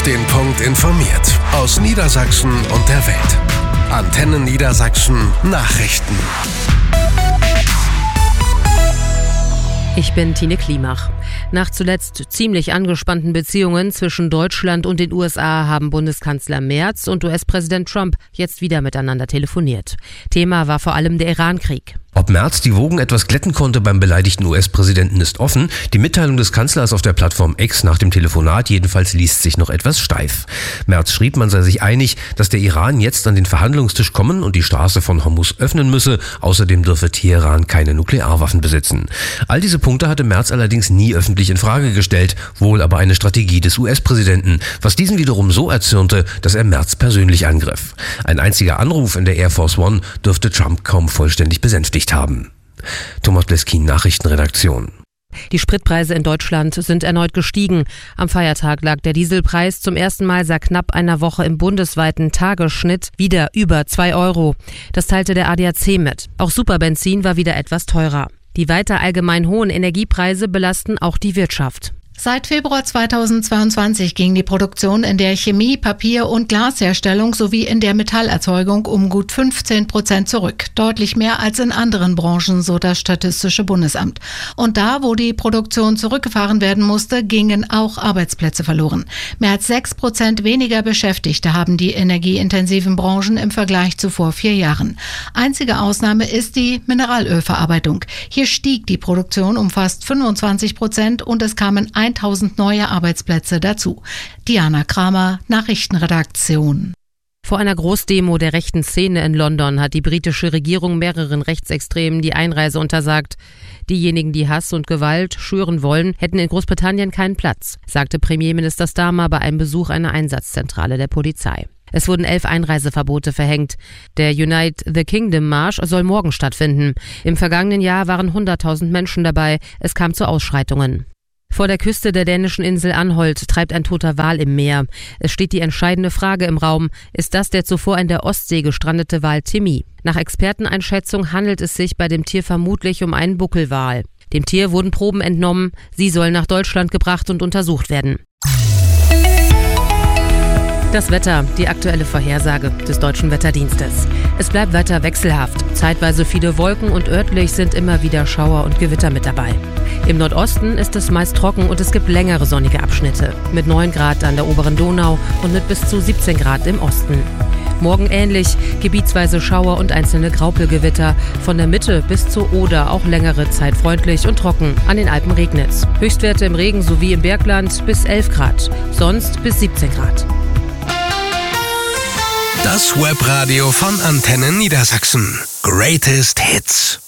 den Punkt informiert. Aus Niedersachsen und der Welt. Antenne Niedersachsen Nachrichten. Ich bin Tine Klimach. Nach zuletzt ziemlich angespannten Beziehungen zwischen Deutschland und den USA haben Bundeskanzler Merz und US-Präsident Trump jetzt wieder miteinander telefoniert. Thema war vor allem der Iran-Krieg. Ob Merz die Wogen etwas glätten konnte beim beleidigten US-Präsidenten ist offen. Die Mitteilung des Kanzlers auf der Plattform X nach dem Telefonat jedenfalls liest sich noch etwas steif. Merz schrieb, man sei sich einig, dass der Iran jetzt an den Verhandlungstisch kommen und die Straße von Hormuz öffnen müsse. Außerdem dürfe Teheran keine Nuklearwaffen besitzen. All diese Punkte hatte Merz allerdings nie öffentlich in Frage gestellt, wohl aber eine Strategie des US-Präsidenten, was diesen wiederum so erzürnte, dass er Merz persönlich angriff. Ein einziger Anruf in der Air Force One dürfte Trump kaum vollständig besänftigt haben. Thomas Bleskin, Nachrichtenredaktion. Die Spritpreise in Deutschland sind erneut gestiegen. Am Feiertag lag der Dieselpreis zum ersten Mal seit knapp einer Woche im bundesweiten Tagesschnitt wieder über 2 Euro. Das teilte der ADAC mit. Auch Superbenzin war wieder etwas teurer. Die weiter allgemein hohen Energiepreise belasten auch die Wirtschaft. Seit Februar 2022 ging die Produktion in der Chemie-, Papier- und Glasherstellung sowie in der Metallerzeugung um gut 15% zurück. Deutlich mehr als in anderen Branchen, so das Statistische Bundesamt. Und da, wo die Produktion zurückgefahren werden musste, gingen auch Arbeitsplätze verloren. Mehr als 6% weniger Beschäftigte haben die energieintensiven Branchen im Vergleich zu vor 4 Jahren. Einzige Ausnahme ist die Mineralölverarbeitung. Hier stieg die Produktion um fast 25% und es kamen 1000 neue Arbeitsplätze dazu. Diana Kramer, Nachrichtenredaktion. Vor einer Großdemo der rechten Szene in London hat die britische Regierung mehreren Rechtsextremen die Einreise untersagt. Diejenigen, die Hass und Gewalt schüren wollen, hätten in Großbritannien keinen Platz, sagte Premierminister Starmer bei einem Besuch einer Einsatzzentrale der Polizei. Es wurden 11 Einreiseverbote verhängt. Der Unite the Kingdom Marsch soll morgen stattfinden. Im vergangenen Jahr waren 100.000 Menschen dabei. Es kam zu Ausschreitungen. Vor der Küste der dänischen Insel Anholt treibt ein toter Wal im Meer. Es steht die entscheidende Frage im Raum: Ist das der zuvor in der Ostsee gestrandete Wal Timmy? Nach Experteneinschätzung handelt es sich bei dem Tier vermutlich um einen Buckelwal. Dem Tier wurden Proben entnommen. Sie sollen nach Deutschland gebracht und untersucht werden. Das Wetter, die aktuelle Vorhersage des Deutschen Wetterdienstes. Es bleibt weiter wechselhaft. Zeitweise viele Wolken und örtlich sind immer wieder Schauer und Gewitter mit dabei. Im Nordosten ist es meist trocken und es gibt längere sonnige Abschnitte. Mit 9 Grad an der oberen Donau und mit bis zu 17 Grad im Osten. Morgen ähnlich, gebietsweise Schauer und einzelne Graupelgewitter. Von der Mitte bis zur Oder auch längere Zeit freundlich und trocken. An den Alpen regnet's. Höchstwerte im Regen sowie im Bergland bis 11 Grad. Sonst bis 17 Grad. Das Webradio von Antenne Niedersachsen. Greatest Hits.